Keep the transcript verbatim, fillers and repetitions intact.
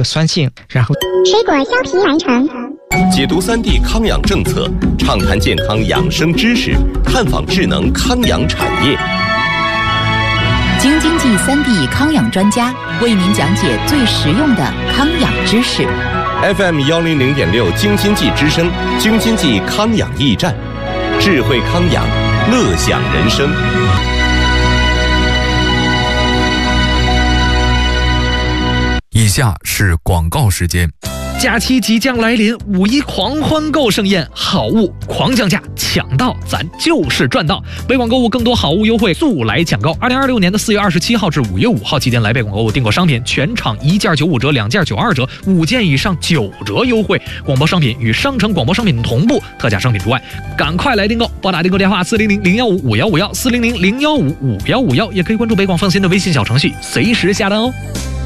个酸性，然后水果削皮完成。 解读三 D 康养政策，畅谈健康养生知识，探访智能康养产业。 京津冀三 D 康养专家为您讲解最实用的康养知识。 F M 幺零零点六京津冀之声，京津冀康养驿站，智慧康养，乐享人生。 以下是广告时间。 假期即将来临，五一狂欢购盛宴，好物狂降价，抢到咱就是赚到。北广购物更多好物优惠，速来抢购！二零二六年的四月二十七号至五月五号期间来北广购物订购商品，全场一件九五折，两件九二折，五件以上九折优惠。广播商品与商城广播商品同步，特价商品除外。赶快来订购！拨打订购电话四零零零幺五五幺五幺四零零零幺五五幺五幺，也可以关注北广放心的微信小程序，随时下单哦。